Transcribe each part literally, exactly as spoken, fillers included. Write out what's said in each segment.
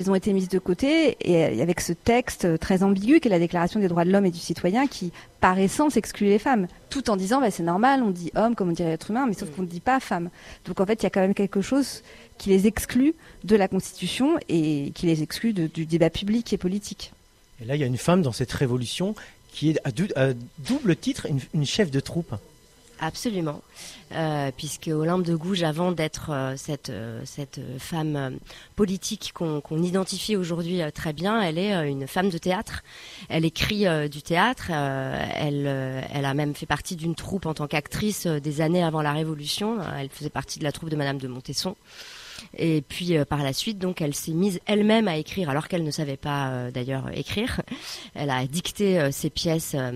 Elles ont été mises de côté et avec ce texte très ambigu qu'est la Déclaration des droits de l'homme et du citoyen qui, par essence, exclut les femmes, tout en disant bah, c'est normal, on dit homme comme on dirait être humain, mais sauf qu'on ne dit pas femme. Donc en fait, il y a quand même quelque chose qui les exclut de la Constitution et qui les exclut de, du débat public et politique. Et là, il y a une femme dans cette révolution qui est à, dou- à double titre une, une chef de troupe. Absolument, euh, puisque Olympe de Gouges, avant d'être euh, cette, euh, cette femme euh, politique qu'on, qu'on identifie aujourd'hui euh, très bien, elle est euh, une femme de théâtre. Elle écrit euh, du théâtre, euh, elle, euh, elle a même fait partie d'une troupe en tant qu'actrice euh, des années avant la Révolution. Elle faisait partie de la troupe de Madame de Montesson. Et puis euh, par la suite, donc, elle s'est mise elle-même à écrire, alors qu'elle ne savait pas euh, d'ailleurs écrire. Elle a dicté euh, ses pièces. Euh,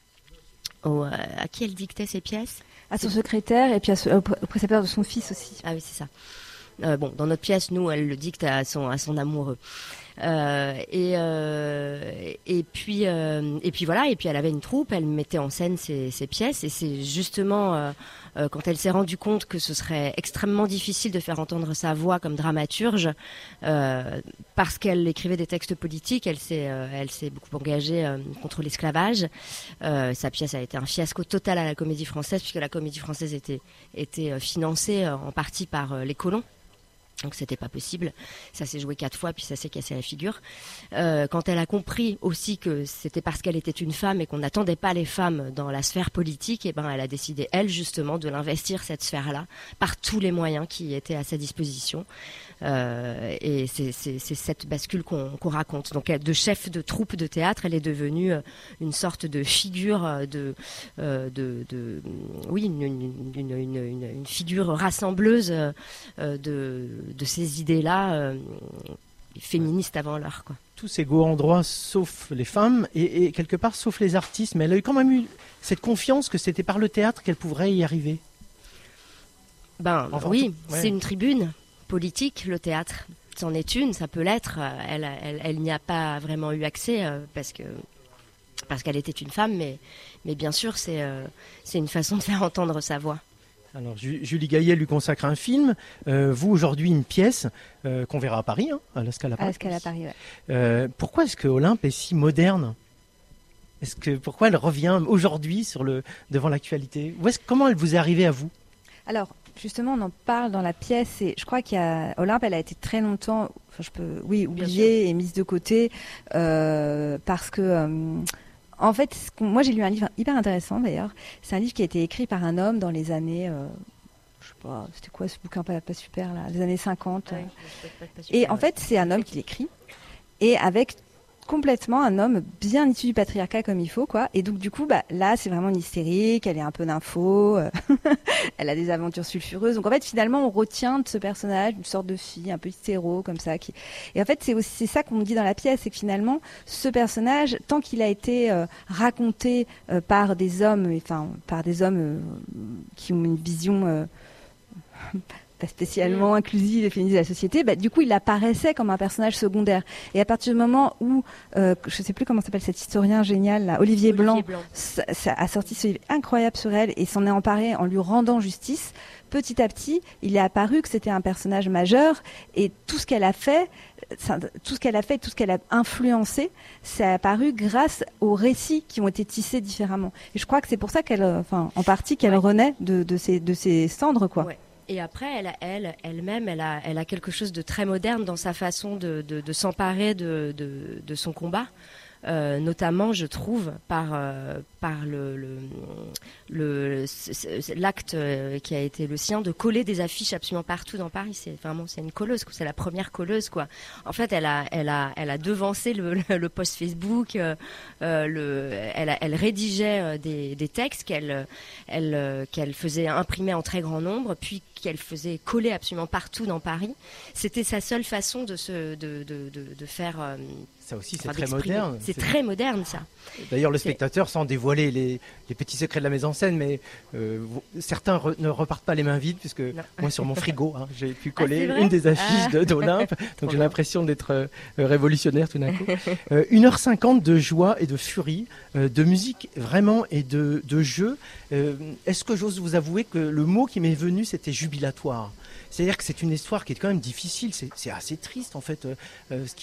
Au, euh, à qui elle dictait ses pièces ? À son secrétaire et puis à ce, au précepteur de son fils aussi. Ah oui, c'est ça. Euh, bon, dans notre pièce, nous, elle le dicte à son, à son amoureux. Euh, et, euh, et, puis, euh, et puis voilà, et puis elle avait une troupe, elle mettait en scène ses, ses pièces, et c'est justement euh, euh, quand elle s'est rendue compte que ce serait extrêmement difficile de faire entendre sa voix comme dramaturge, euh, parce qu'elle écrivait des textes politiques, elle s'est, euh, elle s'est beaucoup engagée euh, contre l'esclavage. Euh, sa pièce a été un fiasco total à la Comédie Française, puisque la Comédie Française était, était financée euh, en partie par euh, les colons. Donc c'était pas possible. Ça s'est joué quatre fois, puis ça s'est cassé la figure. Euh, quand elle a compris aussi que c'était parce qu'elle était une femme et qu'on n'attendait pas les femmes dans la sphère politique, et ben elle a décidé elle justement de l'investir cette sphère-là par tous les moyens qui étaient à sa disposition. Euh, et c'est, c'est, c'est cette bascule qu'on, qu'on raconte. Donc de chef de troupe de théâtre, elle est devenue une sorte de figure de, euh, de, de oui, une, une, une, une, une figure rassembleuse euh, de de ces idées-là euh, féministes avant l'heure, quoi. Tous égaux en droit, sauf les femmes, et, et quelque part, sauf les artistes. Mais elle a eu quand même eu cette confiance que c'était par le théâtre qu'elle pourrait y arriver. Ben enfin, oui, tout, ouais. C'est une tribune politique, le théâtre. C'en est une, ça peut l'être. Elle, elle, elle n'y a pas vraiment eu accès euh, parce que parce qu'elle était une femme, mais, mais bien sûr, c'est, euh, c'est une façon de faire entendre sa voix. Alors, Julie Gaillet lui consacre un film. Euh, vous, aujourd'hui, une pièce euh, qu'on verra à Paris, hein, à la Scala Paris. À la Scala Paris, ouais. Euh, pourquoi est-ce que Olympe est si moderne ? Est-ce que, pourquoi elle revient aujourd'hui sur le, devant l'actualité ? Où est-ce, comment elle vous est arrivée à vous ? Alors, justement, on en parle dans la pièce. Et je crois qu'il y a Olympe, elle a été très longtemps, enfin, je peux, oui, oubliée et mise de côté euh, parce que... Euh, En fait, moi j'ai lu un livre hyper intéressant d'ailleurs. C'est un livre qui a été écrit par un homme dans les années, euh, je sais pas, c'était quoi ce bouquin pas, pas super là, les années cinquante. Ouais, euh. pas, pas super, et en ouais. fait, c'est un homme qui l'écrit et avec complètement un homme bien issu du patriarcat comme il faut, quoi. Et donc du coup, bah là, c'est vraiment une hystérique. Elle est un peu d'info. euh, elle a des aventures sulfureuses. Donc en fait, finalement, on retient de ce personnage une sorte de fille un peu hystéro comme ça. Qui... Et en fait, c'est aussi c'est ça qu'on dit dans la pièce, c'est que finalement, ce personnage, tant qu'il a été euh, raconté euh, par des hommes, enfin par des hommes euh, qui ont une vision euh, pas spécialement mmh. inclusive et féministe de la société, bah, du coup il apparaissait comme un personnage secondaire. Et à partir du moment où, euh, je ne sais plus comment s'appelle cet historien génial, là, Olivier, Olivier Blanc, Blanc. Ça, ça a sorti ce livre incroyable sur elle et s'en est emparé en lui rendant justice, petit à petit il est apparu que c'était un personnage majeur et tout ce qu'elle a fait, ça, tout ce qu'elle a fait, tout ce qu'elle a influencé, c'est apparu grâce aux récits qui ont été tissés différemment. Et je crois que c'est pour ça qu'elle, enfin en partie qu'elle ouais. renaît de, de, ses, de ses cendres, quoi. Ouais. Et après, elle, elle, elle-même, elle a, elle a quelque chose de très moderne dans sa façon de, de, de s'emparer de, de, de son combat. Euh, notamment, je trouve, par, euh, par le, le, le, l'acte qui a été le sien de coller des affiches absolument partout dans Paris. C'est vraiment, c'est une colleuse, quoi. C'est la première colleuse, quoi. En fait, elle a, elle a, elle a devancé le, le, le post Facebook. Euh, le, elle, a, elle rédigeait des, des textes qu'elle, elle, qu'elle faisait imprimer en très grand nombre, puis qu'elle faisait coller absolument partout dans Paris. C'était sa seule façon de se, de, de, de, de faire. Euh, Ça aussi, c'est enfin, très moderne. C'est, c'est très moderne, ça. D'ailleurs, le c'est... spectateur, sans dévoiler les, les petits secrets de la mise en scène, mais euh, certains re, ne repartent pas les mains vides, puisque non. Moi, sur mon frigo, hein, j'ai pu coller ah, une des affiches ah. de, d'Olympe, donc j'ai l'impression d'être euh, révolutionnaire tout d'un coup. Euh, une heure cinquante de joie et de furie, euh, de musique vraiment et de, de jeu. Euh, est-ce que j'ose vous avouer que le mot qui m'est venu, c'était jubilatoire ? C'est-à-dire que c'est une histoire qui est quand même difficile, c'est assez triste en fait. Euh, ce